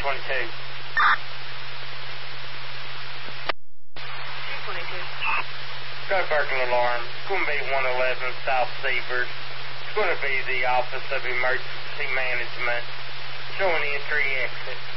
222. 222. Got a Birkin alarm. It's going to be 111 South Seabird. It's going to be the Office of Emergency Management. Showing entry exit.